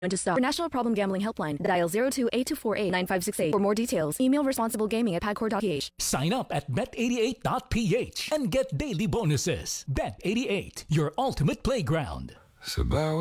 to stop. For National Problem Gambling Helpline, dial 02-8248-9568. For more details, email responsiblegaming@pagcor.ph. Sign up at bet88.ph and get daily bonuses. Bet88, your ultimate playground. Sa bawat